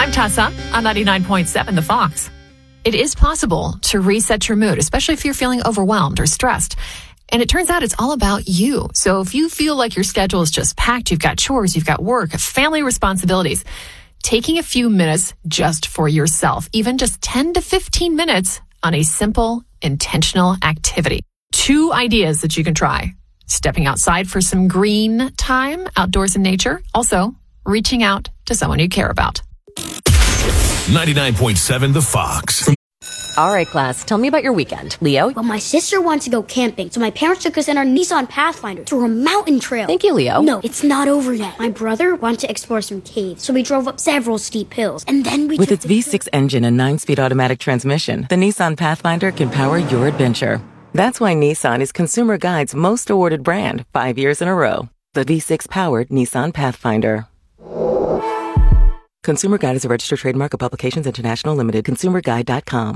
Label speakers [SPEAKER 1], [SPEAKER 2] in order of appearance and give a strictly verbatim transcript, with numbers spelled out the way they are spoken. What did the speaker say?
[SPEAKER 1] I'm Tessa on ninety-nine point seven The Fox. It is possible to reset your mood, especially if you're feeling overwhelmed or stressed. And it turns out it's all about you. So if you feel like your schedule is just packed, you've got chores, you've got work, family responsibilities, taking a few minutes just for yourself, even just ten to fifteen minutes on a simple, intentional activity. Two ideas that you can try. Stepping outside for some green time, outdoors in nature. Also, reaching out to someone you care about.
[SPEAKER 2] ninety-nine point seven The Fox.
[SPEAKER 3] All right, class, tell me about your weekend. Leo?
[SPEAKER 4] Well, my sister wants to go camping, so my parents took us in our Nissan Pathfinder through a mountain trail.
[SPEAKER 3] Thank you, Leo.
[SPEAKER 4] No, it's not over yet. My brother wanted to explore some caves, so we drove up several steep hills, and then we
[SPEAKER 5] With
[SPEAKER 4] took
[SPEAKER 5] its
[SPEAKER 4] the
[SPEAKER 5] V six engine and nine-speed automatic transmission, the Nissan Pathfinder can power your adventure. That's why Nissan is Consumer Guide's most awarded brand five years in a row. The V six-powered Nissan Pathfinder. Consumer Guide is a registered trademark of Publications International Limited. consumer guide dot com.